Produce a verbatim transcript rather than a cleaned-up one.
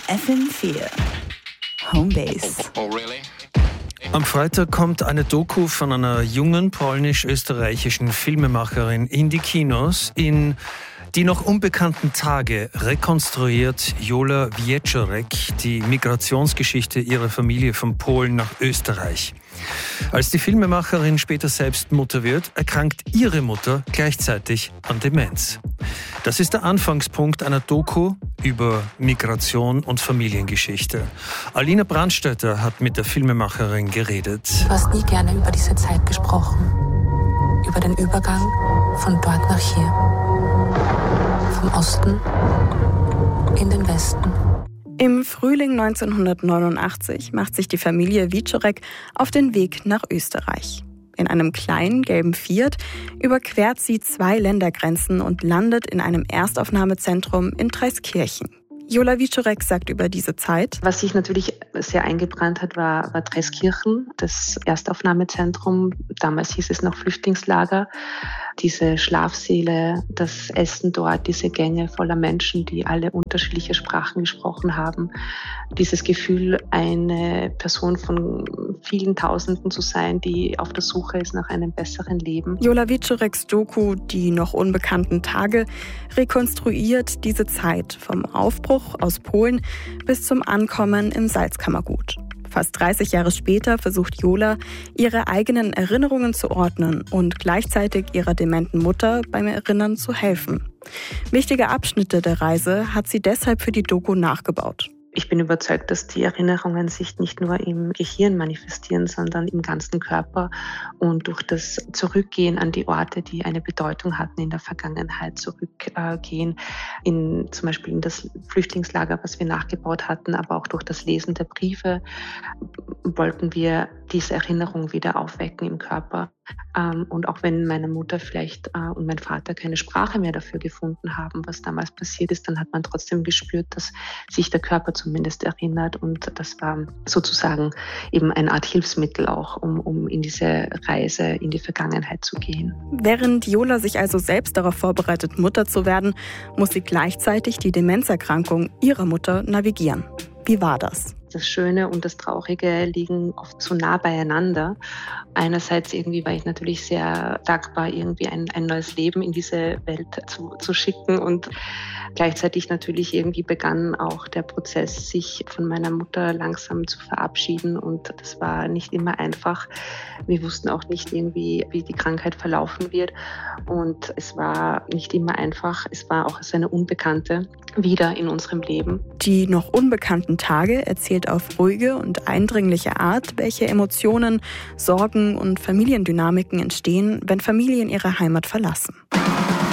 F M vier Homebase. Oh, oh really? Am Freitag kommt eine Doku von einer jungen polnisch-österreichischen Filmemacherin in die Kinos. In die noch unbekannten Tage rekonstruiert Jola Wieczorek die Migrationsgeschichte ihrer Familie von Polen nach Österreich. Als die Filmemacherin später selbst Mutter wird, erkrankt ihre Mutter gleichzeitig an Demenz. Das ist der Anfangspunkt einer Doku über Migration und Familiengeschichte. Alina Brandstätter hat mit der Filmemacherin geredet. Du hast nie gerne über diese Zeit gesprochen. Über den Übergang von dort nach hier. Vom Osten in den Westen. Im Frühling neunzehnhundertneunundachtzig macht sich die Familie Wieczorek auf den Weg nach Österreich. In einem kleinen gelben Fiat überquert sie zwei Ländergrenzen und landet in einem Erstaufnahmezentrum in Traiskirchen. Jola Wieczorek sagt über diese Zeit: Was sich natürlich sehr eingebrannt hat, war, war Traiskirchen, das Erstaufnahmezentrum. Damals hieß es noch Flüchtlingslager. Diese Schlafsäle, das Essen dort, diese Gänge voller Menschen, die alle unterschiedliche Sprachen gesprochen haben. Dieses Gefühl, eine Person von vielen Tausenden zu sein, die auf der Suche ist nach einem besseren Leben. Jola Wieczoreks Doku Die noch unbekannten Tage rekonstruiert diese Zeit vom Aufbruch aus Polen bis zum Ankommen im Salzkammergut. Fast dreißig Jahre später versucht Jola, ihre eigenen Erinnerungen zu ordnen und gleichzeitig ihrer dementen Mutter beim Erinnern zu helfen. Wichtige Abschnitte der Reise hat sie deshalb für die Doku nachgebaut. Ich bin überzeugt, dass die Erinnerungen sich nicht nur im Gehirn manifestieren, sondern im ganzen Körper und durch das Zurückgehen an die Orte, die eine Bedeutung hatten in der Vergangenheit, zurückgehen, in, zum Beispiel in das Flüchtlingslager, was wir nachgebaut hatten, aber auch durch das Lesen der Briefe wollten wir diese Erinnerung wieder aufwecken im Körper. Und auch wenn meine Mutter vielleicht und mein Vater keine Sprache mehr dafür gefunden haben, was damals passiert ist, dann hat man trotzdem gespürt, dass sich der Körper zumindest erinnert. Und das war sozusagen eben eine Art Hilfsmittel auch, um, um in diese Reise in die Vergangenheit zu gehen. Während Jola sich also selbst darauf vorbereitet, Mutter zu werden, muss sie gleichzeitig die Demenzerkrankung ihrer Mutter navigieren. Wie war das? Das Schöne und das Traurige liegen oft so nah beieinander. Einerseits irgendwie war ich natürlich sehr dankbar, irgendwie ein, ein neues Leben in diese Welt zu, zu schicken, und gleichzeitig natürlich irgendwie begann auch der Prozess, sich von meiner Mutter langsam zu verabschieden, und das war nicht immer einfach. Wir wussten auch nicht irgendwie, wie die Krankheit verlaufen wird, und es war nicht immer einfach. Es war auch so eine Unbekannte wieder in unserem Leben. Die noch unbekannten Tage erzählt auf ruhige und eindringliche Art, welche Emotionen, Sorgen und Familiendynamiken entstehen, wenn Familien ihre Heimat verlassen.